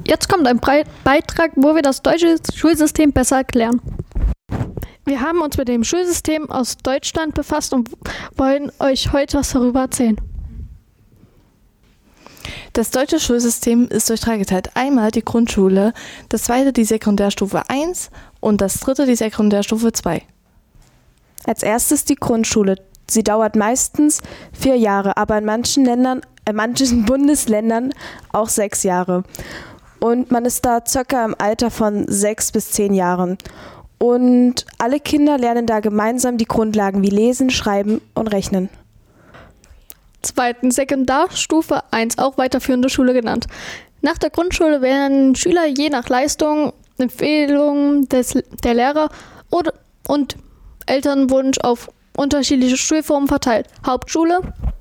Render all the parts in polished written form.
Jetzt kommt ein Beitrag, wo wir das deutsche Schulsystem besser erklären. Wir haben uns mit dem Schulsystem aus Deutschland befasst und wollen euch heute was darüber erzählen. Das deutsche Schulsystem ist durch 3 geteilt. Einmal die Grundschule, das zweite die Sekundärstufe 1 und das dritte die Sekundärstufe 2. Als erstes die Grundschule. Sie dauert meistens 4 Jahre, aber in manchen Bundesländern auch 6 Jahre. Und man ist da circa im Alter von 6 bis 10 Jahren. Und alle Kinder lernen da gemeinsam die Grundlagen wie Lesen, Schreiben und Rechnen. Zweitens Sekundarstufe 1, auch weiterführende Schule genannt. Nach der Grundschule werden Schüler je nach Leistung, Empfehlungen der Lehrer und Elternwunsch auf unterschiedliche Schulformen verteilt. Hauptschule.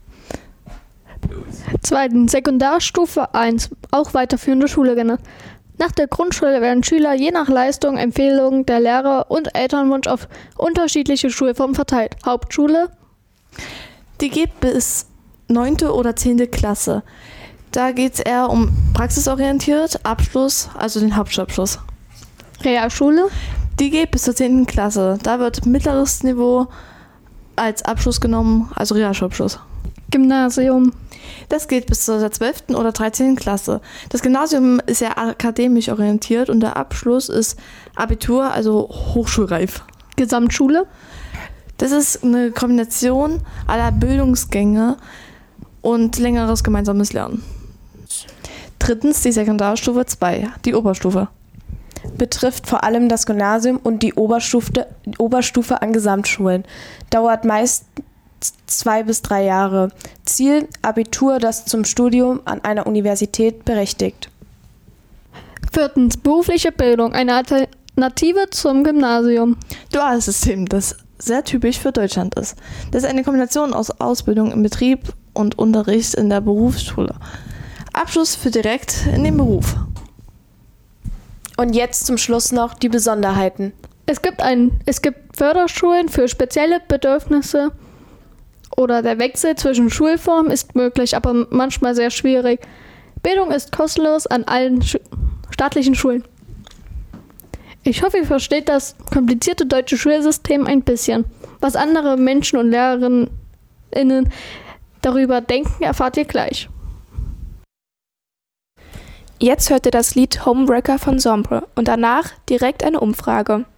Zweitens Sekundarstufe 1, auch weiterführende Schule genannt. Nach der Grundschule werden Schüler je nach Leistung, Empfehlungen der Lehrer und Elternwunsch auf unterschiedliche Schulformen verteilt. Hauptschule. Die geht bis 9. oder 10. Klasse. Da geht es eher um praxisorientiert, Abschluss, also den Hauptschulabschluss. Realschule. Die geht bis zur 10. Klasse. Da wird mittleres Niveau als Abschluss genommen, also Realschulabschluss. Gymnasium. Das geht bis zur 12. oder 13. Klasse. Das Gymnasium ist ja akademisch orientiert und der Abschluss ist Abitur, also hochschulreif. Gesamtschule. Das ist eine Kombination aller Bildungsgänge und längeres gemeinsames Lernen. Drittens die Sekundarstufe 2, die Oberstufe. Betrifft vor allem das Gymnasium und die Oberstufe an Gesamtschulen. Dauert meist 2 bis 3 Jahre. Ziel: Abitur, das zum Studium an einer Universität berechtigt. Viertens berufliche Bildung, eine Alternative zum Gymnasium. Duales System, das sehr typisch für Deutschland ist. Das ist eine Kombination aus Ausbildung im Betrieb und Unterricht in der Berufsschule. Abschluss für direkt in den Beruf. Und jetzt zum Schluss noch die Besonderheiten. Es gibt Förderschulen für spezielle Bedürfnisse oder der Wechsel zwischen Schulformen ist möglich, aber manchmal sehr schwierig. Bildung ist kostenlos an allen staatlichen Schulen. Ich hoffe, ihr versteht das komplizierte deutsche Schulsystem ein bisschen. Was andere Menschen und LehrerInnen darüber denken, erfahrt ihr gleich. Jetzt hört ihr das Lied Homewrecker von Sombre und danach direkt eine Umfrage.